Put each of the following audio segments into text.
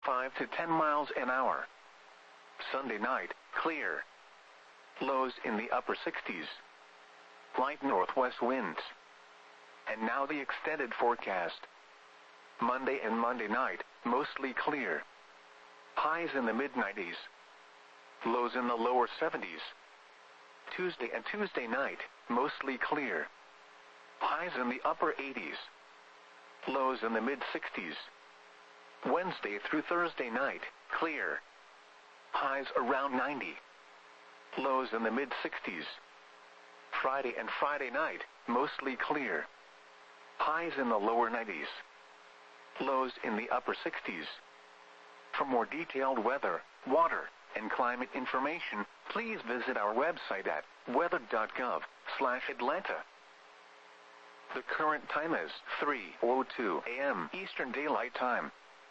5 to 10 miles an hour. Sunday night, clear. Lows in the upper 60s. Light northwest winds. And now the extended forecast. Monday and Monday night, mostly clear. Highs in the mid-90s. Lows in the lower 70s. Tuesday and Tuesday night, mostly clear. Highs in the upper 80s. Lows in the mid-60s. Wednesday through Thursday night, clear. Highs around 90. Lows in the mid-60s. Friday and Friday night, mostly clear. Highs in the lower 90s. Lows in the upper 60s. For more detailed weather, water, and climate information, please visit our website at weather.gov/Atlanta. The current time is 3:02 a.m. Eastern Daylight Time.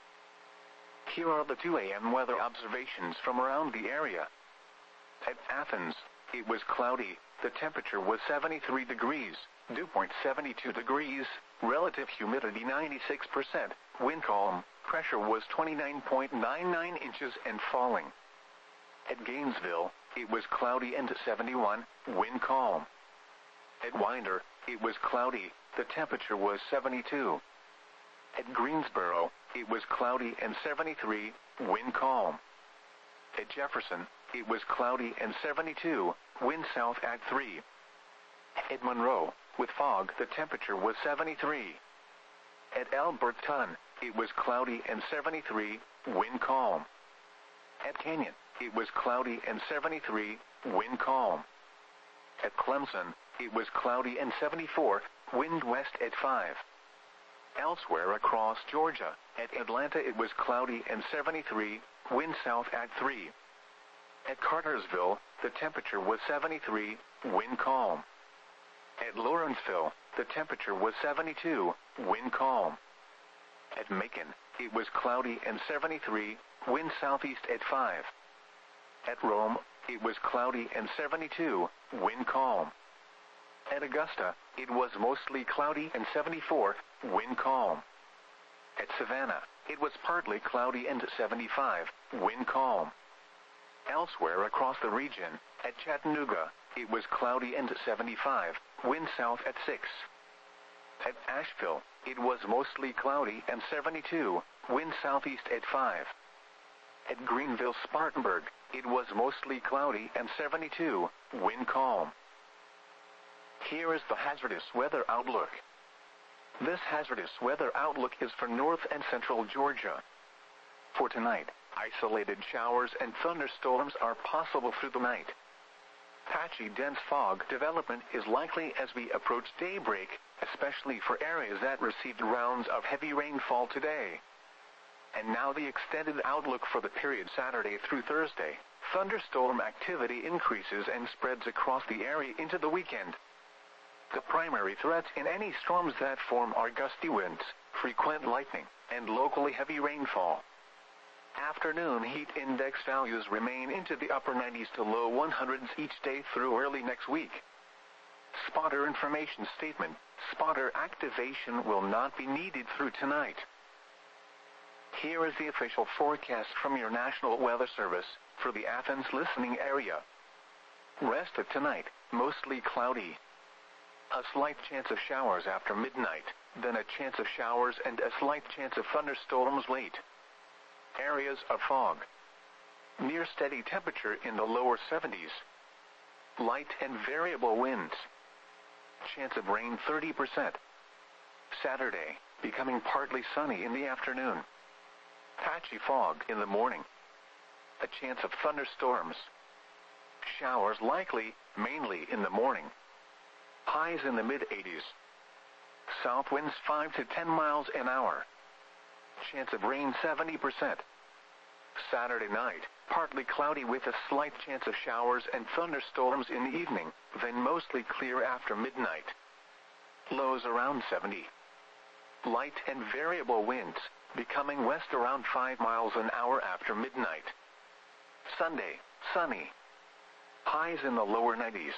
Here are the 2 a.m. weather observations from around the area. At Athens, it was cloudy, the temperature was 73 degrees, dew point 72 degrees, relative humidity 96%, wind calm, pressure was 29.99 inches and falling. At Gainesville, it was cloudy and 71, wind calm. At Winder, it was cloudy, the temperature was 72. At Greensboro, it was cloudy and 73, wind calm. At Jefferson, it was cloudy and 72, wind south at 3. At Monroe, with fog, the temperature was 73. At Alberton, it was cloudy and 73, wind calm. At Canyon, it was cloudy and 73, wind calm. At Clemson, it was cloudy and 74, wind west at 5. Elsewhere across Georgia, at Atlanta it was cloudy and 73, wind south at 3. At Cartersville, the temperature was 73, wind calm. At Lawrenceville, the temperature was 72, wind calm. At Macon, it was cloudy and 73, wind southeast at 5. At Rome, it was cloudy and 72, wind calm. At Augusta, it was mostly cloudy and 74, wind calm. At Savannah, it was partly cloudy and 75, wind calm. Elsewhere across the region, at Chattanooga, it was cloudy and 75, wind south at 6. At Asheville, it was mostly cloudy and 72, wind southeast at 5. At Greenville-Spartanburg, it was mostly cloudy and 72, wind calm. Here is the hazardous weather outlook. This hazardous weather outlook is for north and central Georgia. For tonight, isolated showers and thunderstorms are possible through the night. Patchy dense fog development is likely as we approach daybreak, especially for areas that received rounds of heavy rainfall today. And now the extended outlook for the period Saturday through Thursday. Thunderstorm activity increases and spreads across the area into the weekend. The primary threats in any storms that form are gusty winds, frequent lightning, and locally heavy rainfall. Afternoon heat index values remain into the upper 90s to low 100s each day through early next week. Spotter information statement: spotter activation will not be needed through tonight. Here is the official forecast from your National Weather Service for the Athens listening area. Rest of tonight, mostly cloudy. A slight chance of showers after midnight, then a chance of showers and a slight chance of thunderstorms late. Areas of fog. Near steady temperature in the lower 70s. Light and variable winds. Chance of rain 30%. Saturday, becoming partly sunny in the afternoon. Patchy fog in the morning. A chance of thunderstorms. Showers likely, mainly in the morning. Highs in the mid-80s. South winds 5 to 10 miles an hour. Chance of rain 70%. Saturday night, partly cloudy with a slight chance of showers and thunderstorms in the evening, then mostly clear after midnight. Lows around 70. Light and variable winds, becoming west around 5 miles an hour after midnight. Sunday, sunny. Highs in the lower 90s.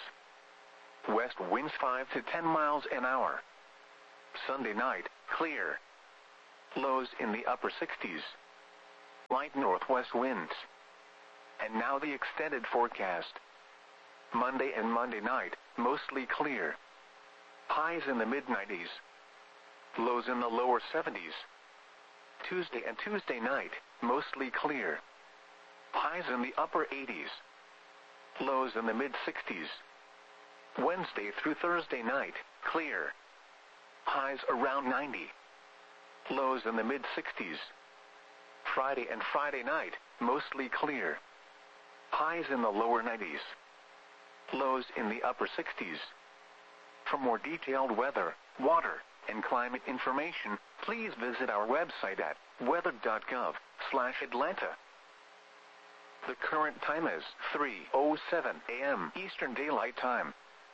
West winds 5 to 10 miles an hour. Sunday night, clear. Lows in the upper 60s. light northwest winds. And now the extended forecast. Monday and Monday night, mostly clear. Highs in the mid-90s. Lows in the lower 70s. Tuesday and Tuesday night, mostly clear. Highs in the upper 80s. Lows in the mid-60s. Wednesday through Thursday night, clear. Highs around 90. Lows in the mid-60s. Friday and Friday night, mostly clear. Highs in the lower 90s. Lows in the upper 60s. For more detailed weather, water, and climate information, please visit our website at weather.gov/Atlanta. The current time is 3:07 a.m. Eastern Daylight Time.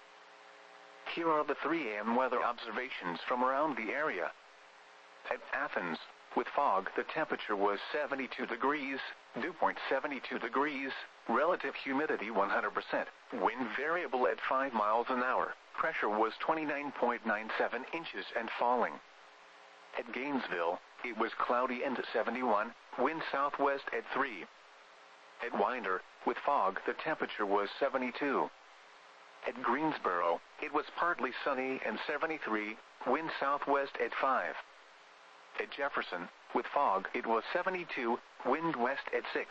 Here are the 3 a.m. weather observations from around the area. At Athens, with fog, the temperature was 72 degrees, dew point 72 degrees, relative humidity 100%, wind variable at 5 miles an hour, pressure was 29.97 inches and falling. At Gainesville, it was cloudy and 71, wind southwest at 3. At Winder, with fog, the temperature was 72. At Greensboro, it was partly sunny and 73, wind southwest at 5. At Jefferson, with fog, it was 72, wind west at 6.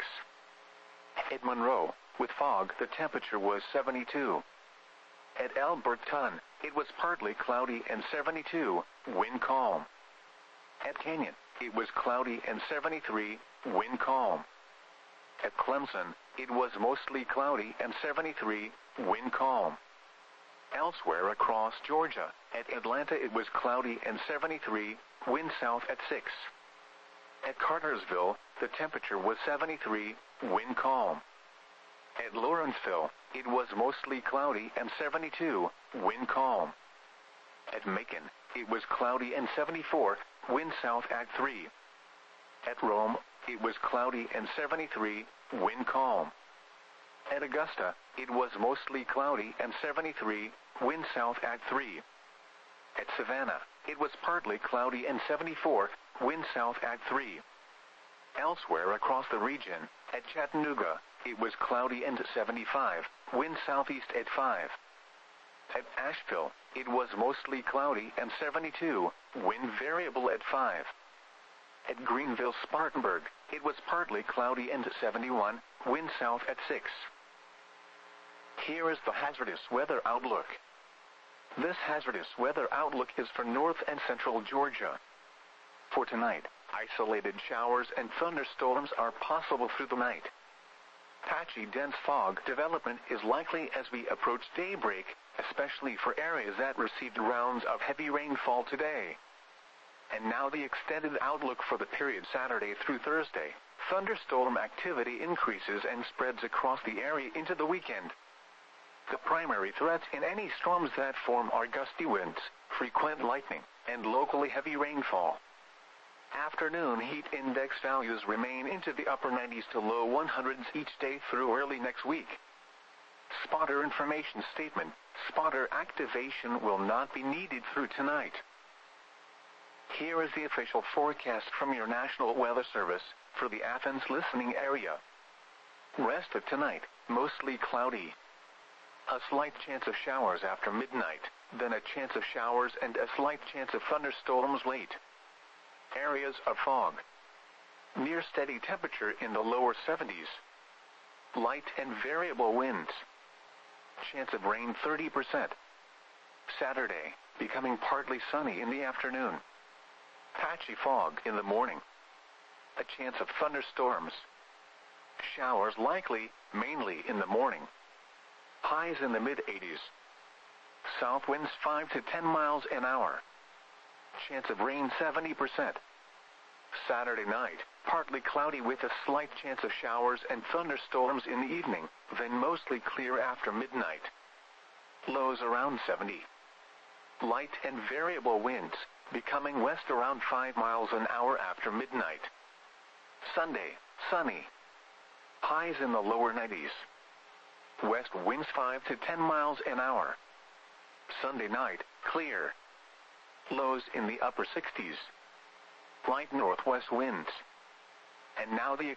At Monroe, with fog, the temperature was 72. At Alberton, it was partly cloudy and 72, wind calm. At Canyon, it was cloudy and 73, wind calm. At Clemson, it was mostly cloudy and 73, wind calm. Elsewhere across Georgia, at Atlanta it was cloudy and 73, wind south at 6. At Cartersville, the temperature was 73, wind calm. At Lawrenceville, it was mostly cloudy and 72, wind calm. At Macon, it was cloudy and 74, wind south at 3. At Rome, it was cloudy and 73, wind calm. At Augusta, it was mostly cloudy and 73, wind south at 3. At Savannah, it was partly cloudy and 74, wind south at 3. Elsewhere across the region, at Chattanooga, it was cloudy and 75, wind southeast at 5. At Asheville, it was mostly cloudy and 72, wind variable at 5. At Greenville-Spartanburg, it was partly cloudy and 71, wind south at 6. Here is the hazardous weather outlook. This hazardous weather outlook is for north and central Georgia. For tonight, isolated showers and thunderstorms are possible through the night. Patchy dense fog development is likely as we approach daybreak, especially for areas that received rounds of heavy rainfall today. And now the extended outlook for the period Saturday through Thursday. Thunderstorm activity increases and spreads across the area into the weekend. The primary threats in any storms that form are gusty winds, frequent lightning, and locally heavy rainfall. Afternoon heat index values remain into the upper 90s to low 100s each day through early next week. Spotter information statement. Spotter activation will not be needed through tonight. Here is the official forecast from your National Weather Service for the Athens listening area. Rest of tonight, mostly cloudy. A slight chance of showers after midnight, then a chance of showers and a slight chance of thunderstorms late. Areas of fog. Near steady temperature in the lower 70s. Light and variable winds. Chance of rain 30%. Saturday, becoming partly sunny in the afternoon. Patchy fog in the morning. A chance of thunderstorms. Showers likely, mainly in the morning. Highs in the mid-80s. South winds 5 to 10 miles an hour. Chance of rain 70%. Saturday night, partly cloudy with a slight chance of showers and thunderstorms in the evening, then mostly clear after midnight. Lows around 70. Light and variable winds, becoming west around 5 miles an hour after midnight. Sunday, sunny. Highs in the lower 90s. West winds 5 to 10 miles an hour. Sunday night, clear. Lows in the upper 60s. Light northwest winds. And now the